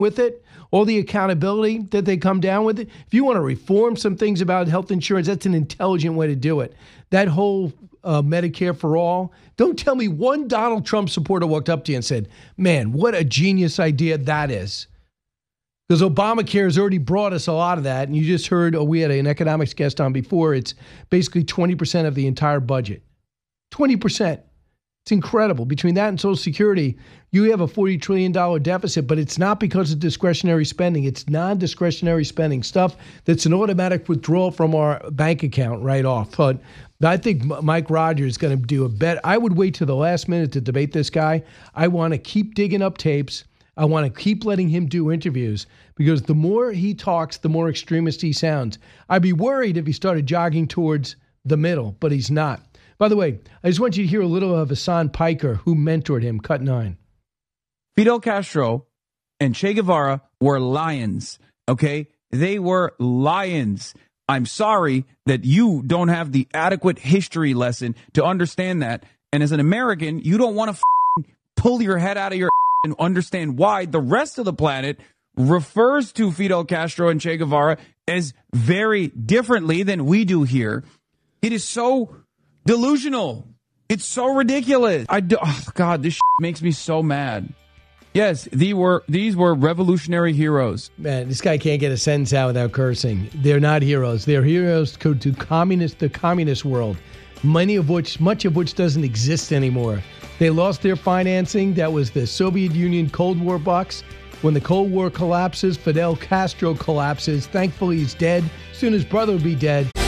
with it, all the accountability that they come down with it. If you want to reform some things about health insurance, that's an intelligent way to do it. That whole Medicare for all, don't tell me one Donald Trump supporter walked up to you and said, man, what a genius idea that is. Because Obamacare has already brought us a lot of that. And you just heard, we had an economics guest on before. It's basically 20% of the entire budget. 20%. It's incredible. Between that and Social Security, you have a $40 trillion deficit, but it's not because of discretionary spending. It's non-discretionary spending, stuff that's an automatic withdrawal from our bank account right off. But I think Mike Rogers is going to do a bet. I would wait to the last minute to debate this guy. I want to keep digging up tapes. I want to keep letting him do interviews because the more he talks, the more extremist he sounds. I'd be worried if he started jogging towards the middle, but he's not. By the way, I just want you to hear a little of Hassan Piker, who mentored him, cut 9. Fidel Castro and Che Guevara were lions, okay? They were lions. I'm sorry that you don't have the adequate history lesson to understand that. And as an American, you don't want to pull your head out of your and understand why the rest of the planet refers to Fidel Castro and Che Guevara as very differently than we do here. It is so delusional. It's so ridiculous. Oh God, this makes me so mad. Yes, these were revolutionary heroes. Man, this guy can't get a sentence out without cursing. They're not heroes. They're heroes to the communist world, much of which doesn't exist anymore. They lost their financing. That was the Soviet Union Cold War bucks. When the Cold War collapses, Fidel Castro collapses. Thankfully, he's dead. Soon his brother will be dead.